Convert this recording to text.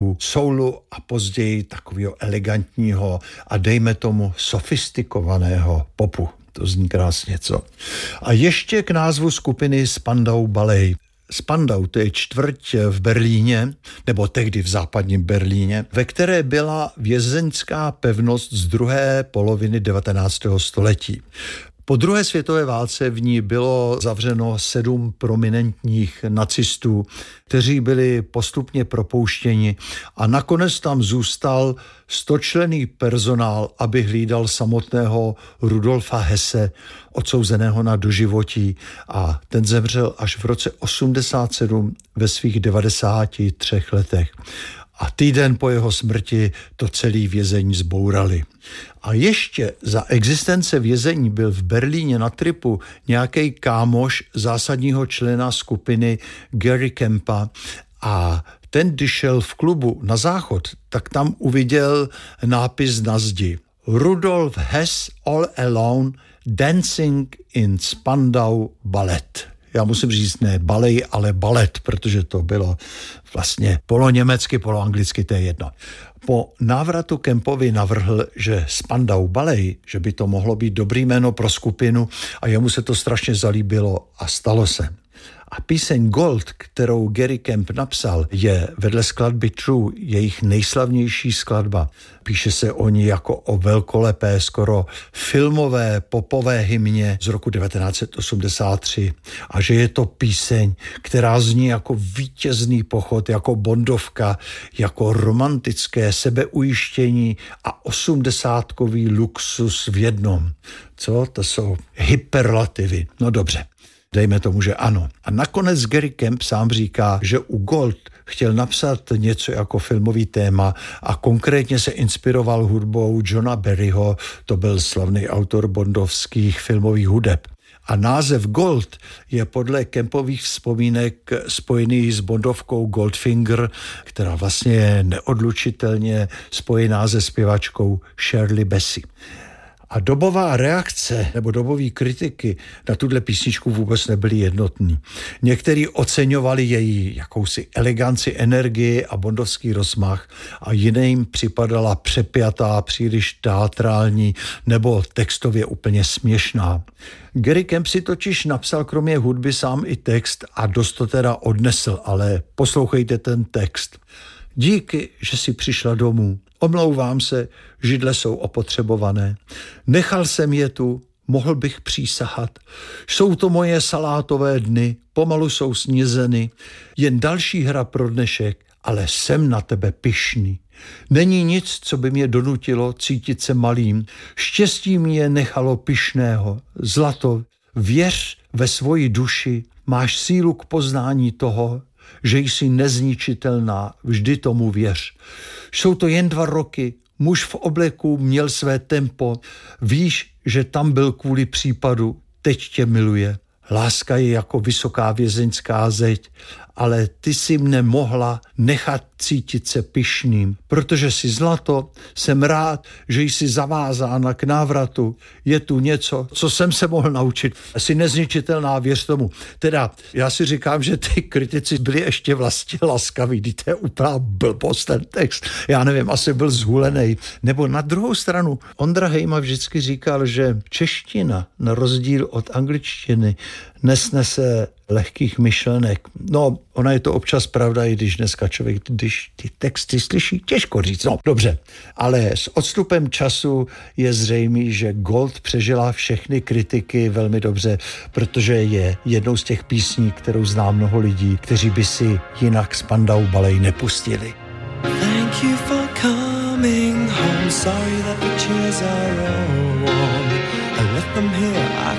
typu soulu a později takového elegantního a dejme tomu sofistikovaného popu. To zní krásně, co? A ještě k názvu skupiny Spandau Ballet. Spandau, to je čtvrť v Berlíně, nebo tehdy v západním Berlíně, ve které byla vězeňská pevnost z druhé poloviny 19. století. Po druhé světové válce v ní bylo zavřeno 7 prominentních nacistů, kteří byli postupně propouštěni a nakonec tam zůstal 100členný personál, aby hlídal samotného Rudolfa Hesse, odsouzeného na doživotí, a ten zemřel až v roce 87 ve svých 93 letech. A týden po jeho smrti to celé vězení zbourali. A ještě za existence vězení byl v Berlíně na tripu nějaký kámoš zásadního člena skupiny Gary Kempa a ten, když šel v klubu na záchod, tak tam uviděl nápis na zdi. Rudolf Hess all alone dancing in Spandau Ballet. Já musím říct ne balej, ale balet, protože to bylo vlastně poloněmecky, poloanglicky, to je jedno. Po návratu Kempovi navrhl, že Spandau Ballet, že by to mohlo být dobrý jméno pro skupinu a jemu se to strašně zalíbilo a stalo se. A píseň Gold, kterou Gary Kemp napsal, je vedle skladby True jejich nejslavnější skladba. Píše se o ní jako o velkolepé, skoro filmové popové hymně z roku 1983 a že je to píseň, která zní jako vítězný pochod, jako bondovka, jako romantické sebeujištění a 80kový luxus v jednom. Co? To jsou hyperlativy. No dobře. Dejme tomu, že ano. A nakonec Gary Kemp sám říká, že u Gold chtěl napsat něco jako filmový téma a konkrétně se inspiroval hudbou Johna Barryho, to byl slavný autor bondovských filmových hudeb. A název Gold je podle Kempových vzpomínek spojený s bondovkou Goldfinger, která vlastně je neodlučitelně spojená se zpěvačkou Shirley Bassey. A dobová reakce nebo dobový kritiky na tuhle písničku vůbec nebyly jednotný. Někteří oceňovali její jakousi eleganci, energii a bondovský rozmach a jiným připadala přepjatá, příliš teatrální nebo textově úplně směšná. Gary Kemp si totiž napsal kromě hudby sám i text a dost to teda odnesl, ale poslouchejte ten text. Díky, že jsi přišla domů. Omlouvám se, židle jsou opotřebované. Nechal jsem je tu, mohl bych přísahat. Jsou to moje salátové dny, pomalu jsou snězeny. Jen další hra pro dnešek, ale jsem na tebe pyšný. Není nic, co by mě donutilo cítit se malým. Štěstí mě nechalo pyšného. Zlato, věř ve svoji duši, máš sílu k poznání toho, že jsi nezničitelná, vždy tomu věř. Jsou to jen 2 roky, muž v obleku měl své tempo, víš, že tam byl kvůli případu, teď tě miluje. Láska je jako vysoká vězeňská zeď, ale ty si mne mohla nechat cítit se pyšným. Protože jsi zlato, jsem rád, že jsi zavázána k návratu. Je tu něco, co jsem se mohl naučit. Jsi nezničitelná, věř tomu. Teda, já si říkám, že ty kritici byli ještě vlastně laskaví. To je úplná blbost ten text. Já nevím, asi byl zhulenej. Nebo na druhou stranu, Ondra Hejma vždycky říkal, že čeština, na rozdíl od angličtiny, nesnese lehkých myšlenek. No, ona je to občas pravda, i když dneska člověk, když ty texty slyší, těžko říct. No, dobře. Ale s odstupem času je zřejmý, že Gold přežila všechny kritiky velmi dobře, protože je jednou z těch písní, kterou zná mnoho lidí, kteří by si jinak Spandau Ballet nepustili. Thank you for coming home. Sorry that the chairs are all warm. I left them here, I